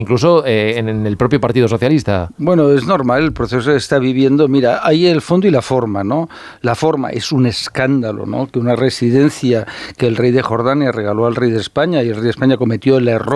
incluso en el propio Partido Socialista. Bueno, es normal, el proceso se está viviendo. Mira, hay el fondo y la forma, ¿no? La forma es un escándalo, ¿no? Que una residencia que el rey de Jordania regaló al rey de España, y el rey de España cometió el error